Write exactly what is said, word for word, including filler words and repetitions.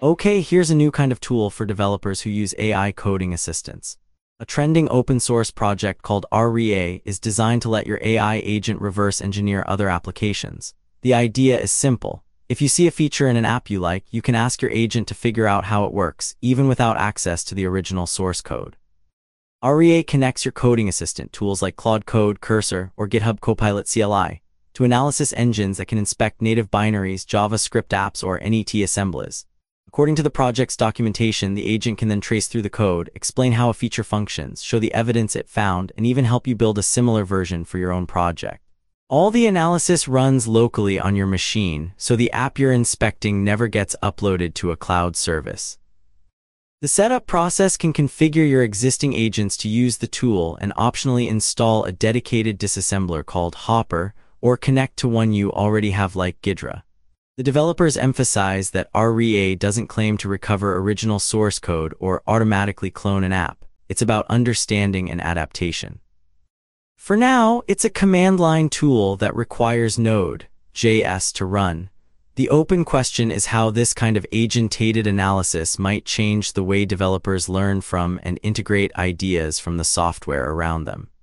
Okay, here's a new kind of tool for developers who use A I coding assistants. A trending open-source project called Aria is designed to let your A I agent reverse engineer other applications. The idea is simple. If you see a feature in an app you like, you can ask your agent to figure out how it works, even without access to the original source code. Aria connects your coding assistant, tools like Claude Code, Cursor, or GitHub Copilot C L I, to analysis engines that can inspect native binaries, JavaScript apps, or N E T assemblies. According to the project's documentation, the agent can then trace through the code, explain how a feature functions, show the evidence it found, and even help you build a similar version for your own project. All the analysis runs locally on your machine, so the app you're inspecting never gets uploaded to a cloud service. The setup process can configure your existing agents to use the tool and optionally install a dedicated disassembler called Hopper, or connect to one you already have like Ghidra. The developers emphasize that Aria doesn't claim to recover original source code or automatically clone an app. It's about understanding and adaptation. For now, it's a command line tool that requires Node J S to run. The open question is how this kind of agent-aided analysis might change the way developers learn from and integrate ideas from the software around them.